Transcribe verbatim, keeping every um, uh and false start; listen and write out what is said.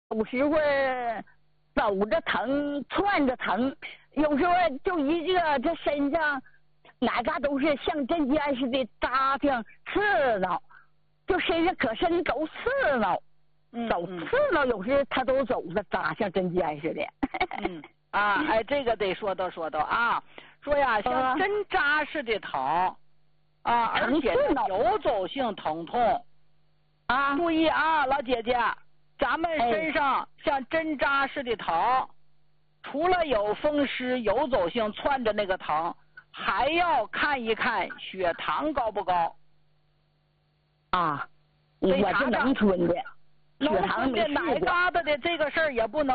有时候走着疼，窜着疼，有时候就一个这身上哪嘎都是像针尖似的扎挺刺挠，就身上可身都刺挠， 嗯走刺挠，有时他都走着扎像针尖似的。 嗯啊，哎，这个得说道说道啊，说呀像针扎似的疼啊，而且游走性疼痛啊。 注意啊，老姐姐，咱们身上像针扎似的疼，除了有风湿游走性窜着那个疼，还要看一看血糖高不高啊。我是农村的，血糖没哪旮瘩的这个事儿也不能